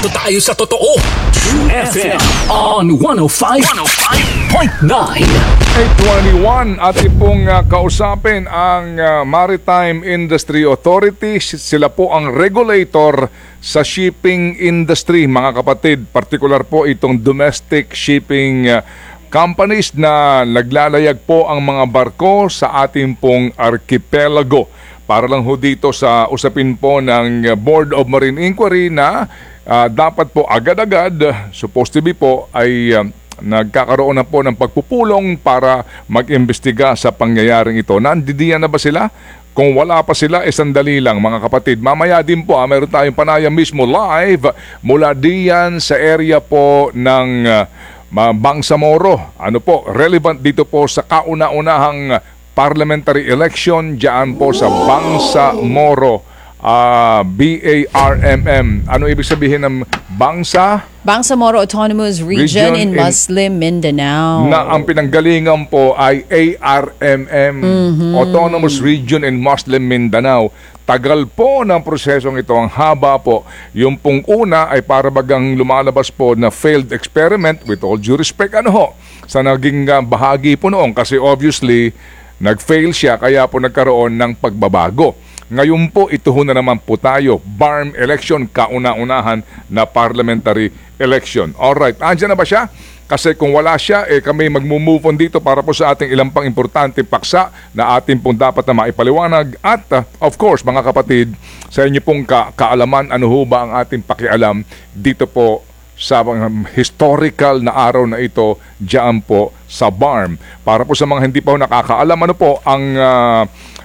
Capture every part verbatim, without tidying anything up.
Dito tayo sa totoo. True F M on one oh five point nine. eight twenty-one, ating pong uh, kausapin ang uh, Maritime Industry Authority. Sila po ang regulator sa shipping industry, mga kapatid. Partikular po itong domestic shipping uh, companies na naglalayag po ang mga barko sa ating pong archipelago. Para lang ho dito sa usapin po ng Board of Marine Inquiry na uh, dapat po agad-agad, supposed to be po, ay uh, nagkakaroon na po ng pagpupulong para mag-imbestiga sa pangyayaring ito. Nandidiyan na ba sila? Kung wala pa sila, eh sandali lang mga kapatid. Mamaya din po, ah, meron tayong panayam mismo live mula diyan sa area po ng uh, Bangsamoro. Ano po, relevant dito po sa kauna-unahang parliamentary election diyan po sa Bangsamoro, uh, B A R M M. Ano ibig sabihin ng Bangsa? Bangsamoro Autonomous Region, Region in, in Muslim Mindanao. Na ang pinanggalingan po ay A R M M, mm-hmm. Autonomous Region in Muslim Mindanao. Tagal po ng prosesong ito, ang haba po. Yung pong una ay para bagang lumalabas po na failed experiment, with all due respect, ano ho, sa naging uh, bahagi po noon. Kasi obviously, nag-fail siya, kaya po nagkaroon ng pagbabago. Ngayon po, ito ho na naman po tayo, B A R M election, kauna-unahan na parliamentary election. Alright, andyan na ba siya? Kasi kung wala siya, eh kami mag-move on dito para po sa ating ilang pang importante paksa na ating pong dapat na maipaliwanag. At uh, of course, mga kapatid, sa inyo pong ka kaalaman, ano ho ba ang ating pakialam dito po sa um, historical na araw na ito diyan po sa B A R M. Para po sa mga hindi pa nakakaalam, ano po, ang uh,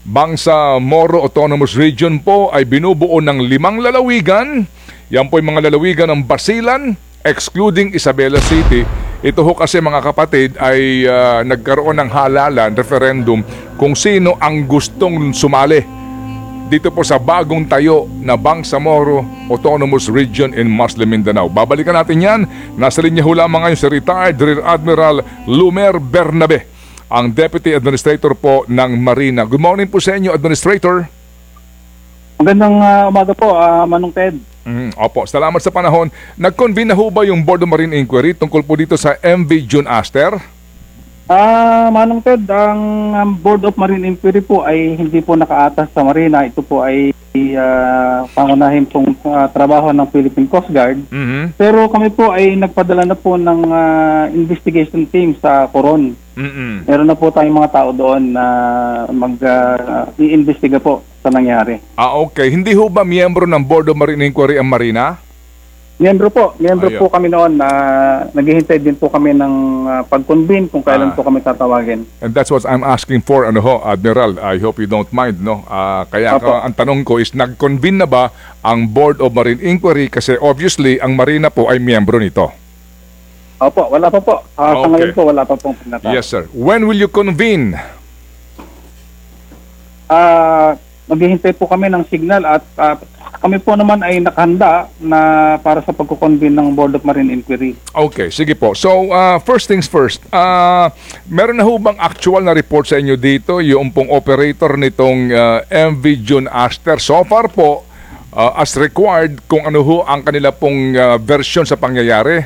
Bangsamoro Autonomous Region po ay binubuo ng limang lalawigan. Yan po yung mga lalawigan ng Basilan, excluding Isabela City. Ito ho kasi mga kapatid ay uh, nagkaroon ng halalan, referendum, kung sino ang gustong sumali dito po sa bagong tayo na Bangsamoro Autonomous Region in Muslim Mindanao. Babalikan natin yan. Nasa linya ho lamang ngayon si retired Rear Admiral Lumer Bernabe, ang Deputy Administrator po ng Marina. Good morning po sa inyo, Administrator. Magandang uh, umaga po, uh, Manong Ted. Mm, opo, salamat sa panahon. Nag-convene na ho ba yung Board of Marine Inquiry tungkol po dito sa M V June Aster? Ah, uh, Manong Ted, ang um, Board of Marine Inquiry po ay hindi po nakaatas sa Marina. Ito po ay uh, pangunahin pong uh, trabaho ng Philippine Coast Guard. Mm-hmm. Pero kami po ay nagpadala na po ng uh, investigation team sa Coron. Mm-hmm. Meron na po tayong mga tao doon na mag-i-investiga uh, po sa nangyari. Ah, okay. Hindi ho ba miyembro ng Board of Marine Inquiry ang Marina? Miyembro po. Miyembro Ayun. po kami noon na uh, naghihintay din po kami ng uh, pag-convene kung kailan ah. po kami tatawagin. And that's what I'm asking for, ano ho, Admiral. I hope you don't mind, no? Uh, kaya ka, ang tanong ko is, nag-convene na ba ang Board of Marine Inquiry? Kasi obviously, ang Marina po ay miyembro nito. Opo, wala pa po. Uh, okay. Sa ngayon po, wala pa pong pinatawag. Yes, sir. When will you convene? Ah... Uh, Maghihintay po kami ng signal at uh, kami po naman ay nakahanda na para sa pagkukonvene ng Board of Marine Inquiry. Okay, sige po. So, uh, first things first, uh, meron na ho bang actual na report sa inyo dito, yung pong operator nitong uh, M V June Aster? So far po, uh, as required, kung ano ho ang kanila pong uh, version sa pangyayari?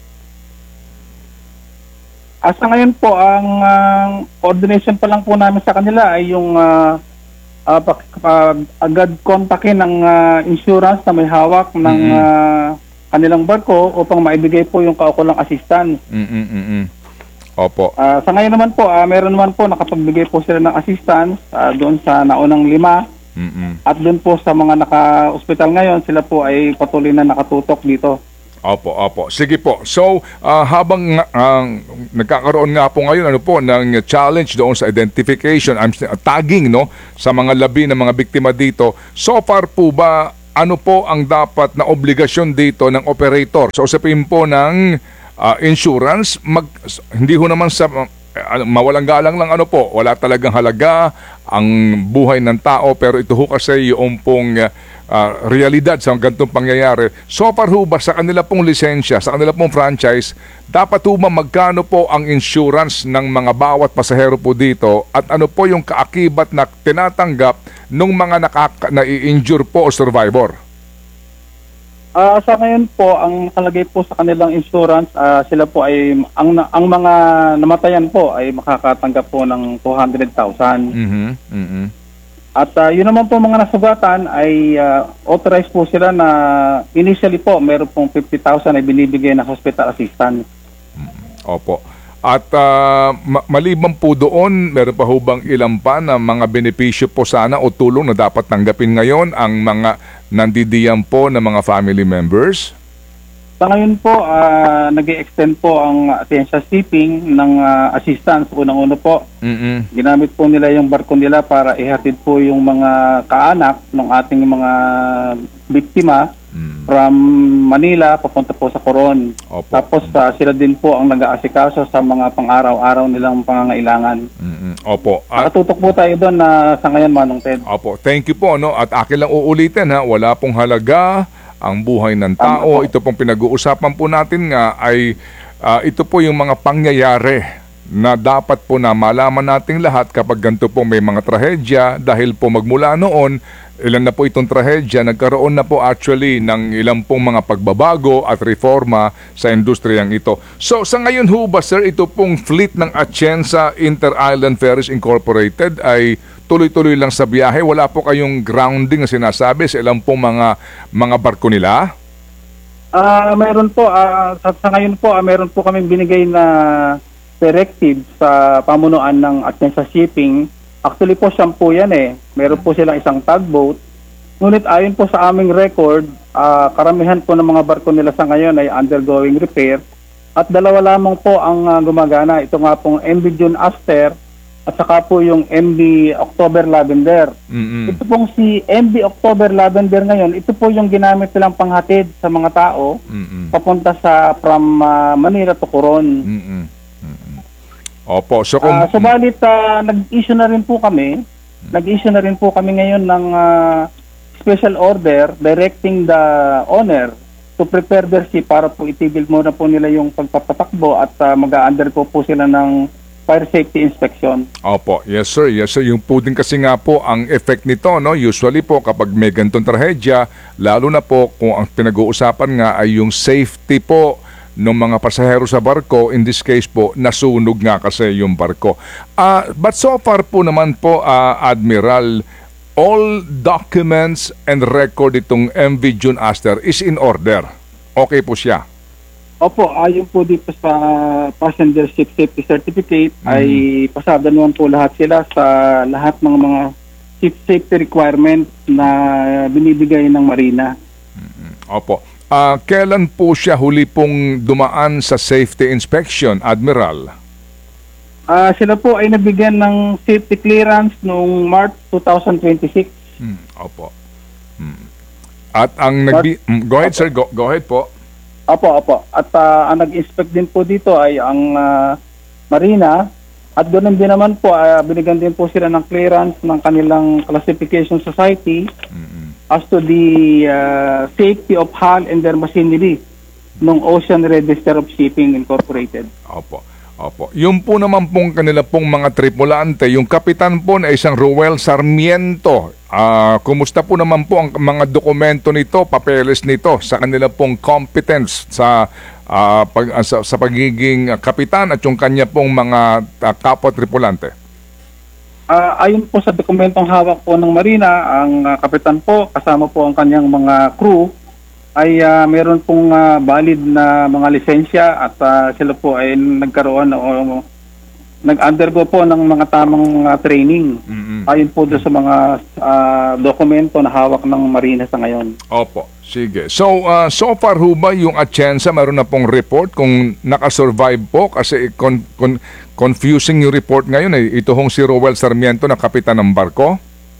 Asa ngayon po, ang uh, coordination pa lang po namin sa kanila ay yung uh, Uh, uh, agad kontakin ng uh, insurance na may hawak ng mm-hmm. uh, kanilang barko upang maibigay po yung kaukulang assistance. Mm-hmm. Opo. Uh, sa ngayon naman po, uh, meron naman po nakapagbigay po sila ng assistance uh, doon sa naunang lima. Mm-hmm. At doon po sa mga naka-hospital ngayon, sila po ay patuloy na nakatutok dito. Opo, opo. Sige po. So, uh, habang uh, nagkakaroon nga po ngayon ano po ng challenge doon sa identification, I'm uh, tagging no sa mga labi ng mga biktima dito. So far po ba ano po ang dapat na obligasyon dito ng operator? So usapin po ng uh, insurance, mag, hindi ho naman sa uh, mawalang galang lang ano po, wala talagang halaga ang buhay ng tao, pero ito ho kasi yung pong uh, Uh, realidad sa ganitong pangyayari. So far ho ba sa kanila pong lisensya, sa kanila pong franchise, dapat ho ba magkano po ang insurance ng mga bawat pasahero po dito at ano po yung kaakibat na tinatanggap ng mga nai-injure po o survivor? Ah, sa ngayon po, ang nakalagay po sa kanilang insurance, ah, sila po ay, ang, ang mga namatayan po ay makakatanggap po ng two hundred thousand. Mhm. Mhm. At ah, yun naman po mga nasugatan ay ah, authorized po sila na initially po meron pong fifty thousand ay binibigay na hospital assistance. Opo. At ah, ma- maliban po doon, meron pa ho bang ilan pa na mga benepisyo po sana o tulong na dapat tanggapin ngayon ang mga nandidiyan po ng mga family members? Sa ngayon po, uh, nag-extend po ang attention shipping ng ah, assistance. Unang-una po, Mm-mm. ginamit po nila yung barko nila para ihatid po yung mga kaanak ng ating mga biktima Mm. from Manila papunta po sa Coron. Opo. Tapos ah, sila din po ang nag-aasikaso sa mga pang-araw-araw nilang pangangailangan. Mm-mm. Opo. At Nakatutok po tayo doon na sa ngayon, Manong Ted. Opo, thank you po, no? At akin lang uulitin, ha, wala pong halaga ang buhay ng Tama tao. po. Ito pong pinag-uusapan po natin nga ay ah, ito po yung mga pangyayari na dapat po na malaman nating lahat kapag ganito po may mga trahedya dahil po magmula noon, ilan na po itong trahedya, nagkaroon na po actually ng ilang pong mga pagbabago at reforma sa industriyang ito. So sa ngayon ho ba sir, ito pong fleet ng Atienza Inter-Island Ferries Incorporated ay tuloy-tuloy lang sa biyahe? Wala po kayong grounding na sinasabi sa ilang pong mga, mga barko nila? Ah, mayroon po ah, sa, sa ngayon po, ah, mayroon po kaming binigay na directive sa pamunuan ng Atienza Shipping. Actually po siyam po yan eh. Meron po silang isang tugboat. Ngunit ayon po sa aming record, ah, karamihan po ng mga barko nila sa ngayon ay undergoing repair. At dalawa lamang po ang ah, gumagana. Ito nga pong M V June Aster at saka po yung M V October Lavender. Mm-mm. Ito pong si M V October Lavender ngayon, ito po yung ginamit nilang panghatid sa mga tao Mm-mm. papunta sa from ah, Manila to Coron. Mm-mm. Mm-mm. Opo, so kung... Ah, subalit ah, nag-issue na rin po kami, nag-issue na rin po kami ngayon ng ah, special order directing the owner to prepare their ship para po itigil muna po nila yung pagpapatakbo at ah, mag-undergo po sila ng fire safety inspection. Opo, yes sir, yes sir. Yung po din kasi nga po ang effect nito, no? Usually po kapag may ganitong trahedya, lalo na po kung ang pinag-uusapan nga ay yung safety po ng mga pasahero sa barko, in this case po, nasunog nga kasi yung barko. Ah, but so far po naman po, ah, Admiral, all documents and record itong M V June Aster is in order. Okay po siya. Opo, ayon po dito sa passenger ship safety certificate ay pasada naman po lahat sila sa lahat ng mga ship safety requirement na binibigay ng Marina. Opo. Ah, kailan po siya huli pong dumaan sa safety inspection, Admiral? Ah, sila po ay nabigyan ng safety clearance noong March twenty twenty-six. Hmm, opo. Hmm. At ang nagbi... Hmm, go ahead, sir. Go, go ahead po. Opo, opo. At ah, ang nag-inspect din po dito ay ang ah, Marina. At doon din naman po, ah, binigyan din po sila ng clearance ng kanilang classification society as to the ah, safety of hull and their machinery ng Ocean Register of Shipping Incorporated. Opo. Opo. Yung po naman pong kanila pong mga tripulante, yung kapitan po na isang Ruel Sarmiento. Ah, kumusta po naman po ang mga dokumento nito, papeles nito sa kanila pong competence sa ah, pag, ah, sa, sa pagiging kapitan at yung kanya pong mga ah, kapwa tripulante? Ah, ayon po sa dokumentong hawak po ng Marina, ang ah, kapitan po kasama po ang kanyang mga crew ay ah, meron pong ah, valid na mga lisensya at ah, sila po ay nagkaroon o nag-undergo po ng mga tamang ah, training. Mm-mm. Ayon po doon sa mga ah, dokumento na hawak ng Marina sa ngayon. Opo, sige. So, uh, so far ho ba yung Atienza, meron na pong report kung nakasurvive po? Kasi con- con- confusing yung report ngayon eh. Ito hong si Ruel Sarmiento na kapitan ng barko?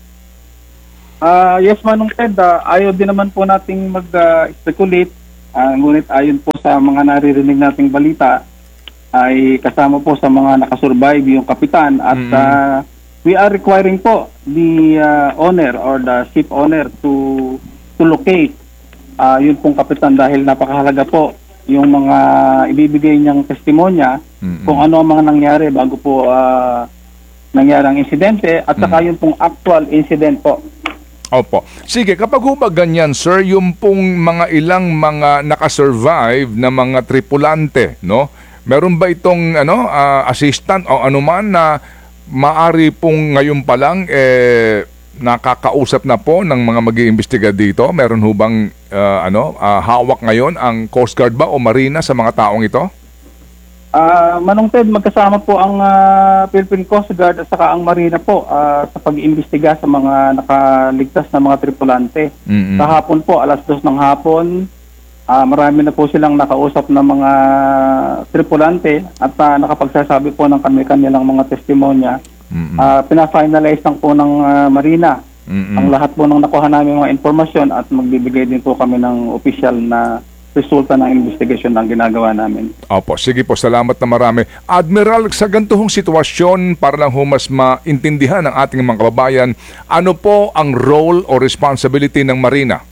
Ah, yes, Manong Ted, ah, ayaw din naman po nating mag-speculate. Ah, ngunit ayon po sa mga naririnig nating balita, ay kasama po sa mga nakasurvive yung kapitan at Mm. ah, we are requiring po the ah, owner or the ship owner to to locate ah, yun pong kapitan dahil napakahalaga po yung mga ibibigay niyang testimonya Mm-mm. kung ano ang mga nangyari bago po ah, nangyari ang insidente at saka yun pong actual incident po. Opo. Sige, kapag ho ba ganyan, sir, yung pong mga ilang mga nakasurvive na mga tripulante, no? Meron ba itong ano, ah, assistant o anuman na maari pong ngayon pa lang eh nakakausap na po ng mga mag-iimbestiga dito? Meron ho bang ah, ano, ah, hawak ngayon ang Coast Guard ba o Marina sa mga taong ito? Ah, Manong Ted, magkasama po ang ah, Philippine Coast Guard at saka ang Marina po ah, sa pag-iimbestiga sa mga nakaligtas na mga tripulante. Mm-mm. Kahapon po, alas dos ng hapon, ah, marami na po silang nakausap na mga tripulante at ah, nakapagsasabi po ng kanilang mga testimonya. Mm-mm. Ah, pina-finalize lang po ng ah, Marina Mm-mm. ang lahat po ng nakuha namin mga informasyon at magbibigay din po kami ng official na resulta ng investigation na ginagawa namin. Opo, sige po, salamat na marami. Admiral, sa ganitong sitwasyon, para lang ho mas maintindihan ng ating mga kababayan, ano po ang role o responsibility ng Marina?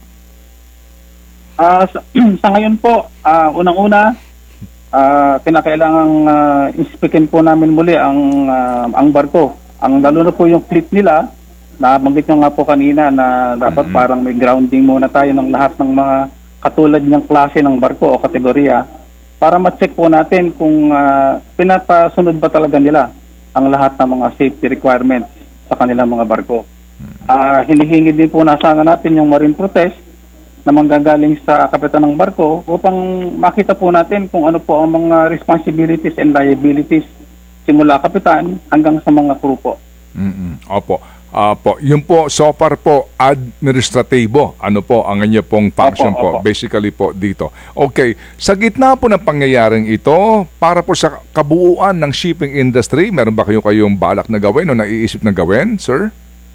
Ah, sa, sa ngayon po, ah, unang-una, ah, kinakailangang uh, inspekin po namin muli ang ah, ang barko. Ang lalo na po yung fleet nila, nabanggit nyo nga po kanina na dapat Mhm. parang may grounding muna tayo ng lahat ng mga katulad niyang klase ng barko o kategorya para ma-check po natin kung uh, pinapasunod ba talaga nila ang lahat ng mga safety requirements sa kanilang mga barko. Uh, hinihingi din po na sana natin yung marine protest na manggagaling sa kapitan ng barko upang makita po natin kung ano po ang mga responsibilities and liabilities simula kapitan hanggang sa mga crew po. Mm-mm. Opo. Opo. Yun po, so far po, administratibo. Ano po ang inyo pong function Opo, po? opo. Basically po dito. Okay. Sa gitna po ng pangyayaring ito, para po sa kabuuan ng shipping industry, meron ba kayo kayong balak na gawin o naiisip na gawin, sir?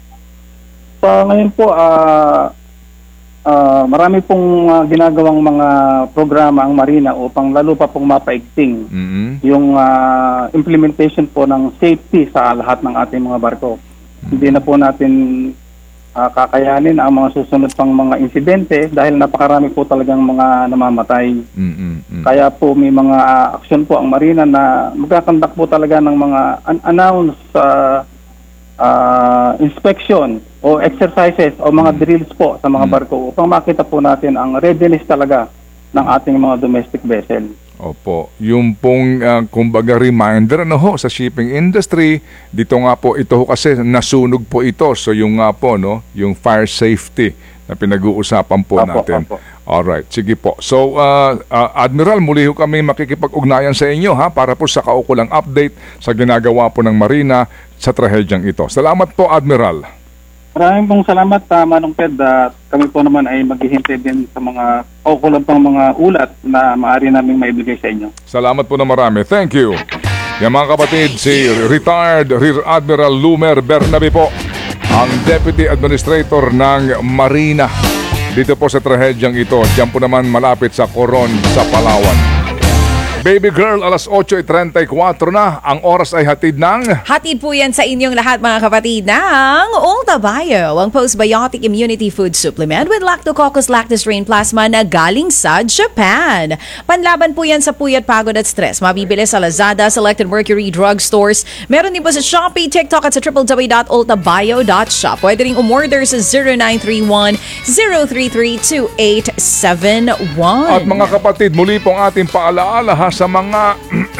Sa ngayon po, ah ah, marami pong ah, ginagawang mga programa ang Marina upang lalo pa pong mapaigting Mm-hmm. yung ah, implementation po ng safety sa lahat ng ating mga barko. Hindi na po natin ah, kakayanin ang mga susunod pang mga insidente dahil napakarami po talagang mga namamatay. Mm-hmm. Kaya po may mga ah, aksyon po ang Marina na magkakandak po talaga ng mga unannounced ah, ah, inspection o exercises o mga drills po sa mga barko upang makita po natin ang readiness talaga ng ating mga domestic vessel. Opo, yung pong ah, kumbaga reminder ano ho sa shipping industry, dito nga po ito ho kasi nasunog po ito. So yung nga po no, yung fire safety na pinag-uusapan po Opo, natin. opo. Alright, sige po. So ah, ah, Admiral, muli ho kami makikipag-ugnayan sa inyo ha para po sa kaukulang update sa ginagawa po ng Marina sa trahedyang ito. Salamat po, Admiral. Maraming pong salamat, uh, Manong Ted. Uh, kami po naman ay maghihintay din sa mga kaukulang pang mga ulat na maaari namin maibigay sa inyo. Salamat po na marami. Thank you. Yan mga kapatid, si retired Rear Admiral Lumer Bernabe po, ang Deputy Administrator ng Marina. Dito po sa trahedyang ito, diyan po naman malapit sa Coron, sa Palawan. Baby girl, alas otso trentacuatro na. Ang oras ay hatid ng... Hatid po yan sa inyong lahat mga kapatid ng Ulta Bio, ang postbiotic immunity food supplement with Lactococcus lactis rein plasma na galing sa Japan. Panlaban po yan sa puyat, pagod at stress. Mabibili sa Lazada, selected Mercury drugstores. Meron din po sa Shopee, TikTok at sa w w w dot ulta bio dot shop. Pwede rin umorder sa zero nine three one, zero three three, two eight seven one. At mga kapatid, muli pong ating paalaala ha, sa mga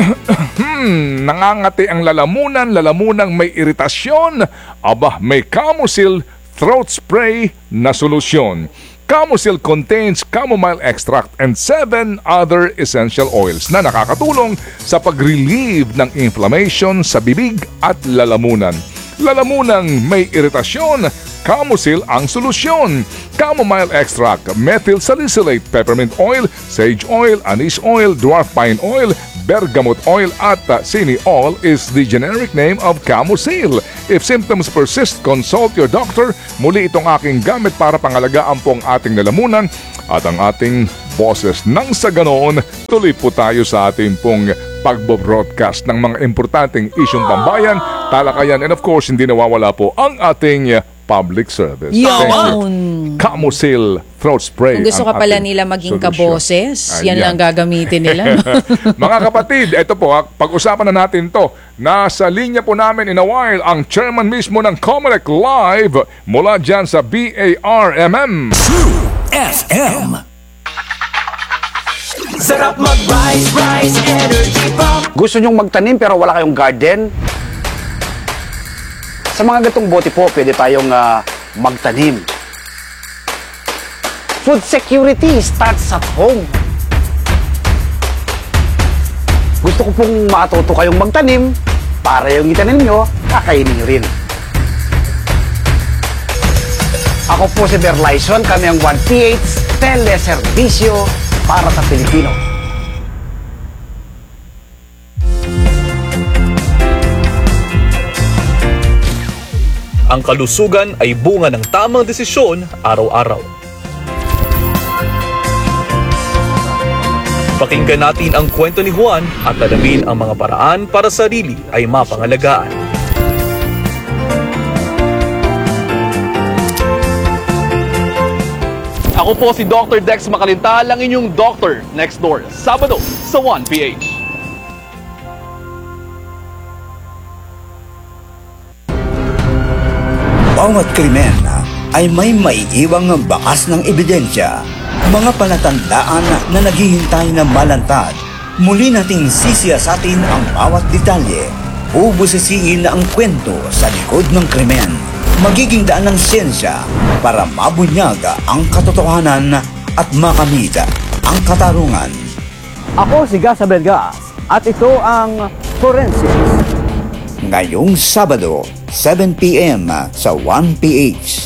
hmm, nangangati ang lalamunan, lalamunang may iritasyon, aba, may Camosil throat spray na solusyon. Camosil contains chamomile extract and seven other essential oils na nakakatulong sa pag-relieve ng inflammation sa bibig at lalamunan. Lalamunang may iritasyon, Camosil ang solusyon. Chamomile extract, methyl salicylate, peppermint oil, sage oil, anise oil, dwarf pine oil, bergamot oil at uh, cineol is the generic name of Camosil. If symptoms persist, consult your doctor. Muli itong aking gamit para pangalagaan po ang ating lalamunan at ang ating boses. Nang sa ganoon, tuloy po tayo sa ating pong pagbo-broadcast ng mga importanteng isyong pambayan, talakayan, and of course, hindi nawawala po ang ating public service. Yun! Camosil throat spray. Kung gusto ang ka pala ating nila maging solusyon. kaboses, yan Ayan. lang gagamitin nila. Mga kapatid, ito po, ha, pag-usapan na natin to Nasa linya po namin in a while ang chairman mismo ng Comelec live mula dyan sa B A R M M. True F M. Sarap mag-rise, rise, energy pop. Gusto nyong magtanim pero wala kayong garden? Sa mga gatong bote po, pwede tayong ah, magtanim. Food security starts at home. Gusto ko pong matuto kayong magtanim para yung itanim nyo, kakainin nyo rin. Ako po si Berlyson, kami ang one P H Teleservisyo para sa Pilipino. Ang kalusugan ay bunga ng tamang desisyon araw-araw. Pakinggan natin ang kwento ni Juan at alamin ang mga paraan para sarili ay mapangalagaan. Ako po si Doctor Dex Makalintal, ang inyong doctor next door, Sabado sa one P H. Bawat krimen ay may maiiwang bakas ng ebidensya, mga palatandaan na naghihintay na malantad. Muli nating sisiyasatin ang bawat detalye, bubusisiin ang kwento sa likod ng krimen. Magiging daan ng siyensya para mabunyag ang katotohanan at makamit ang katarungan. Ako si Gas Abelgas at ito ang Forensics. Ngayong Sabado, seven p m sa one P H.